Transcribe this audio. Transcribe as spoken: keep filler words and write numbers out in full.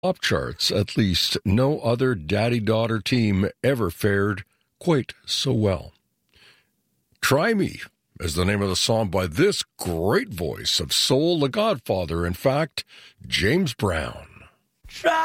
Pop charts, at least no other daddy-daughter team ever fared quite so well. Try Me is the name of the song by this great voice of soul, the Godfather, in fact, James Brown. Try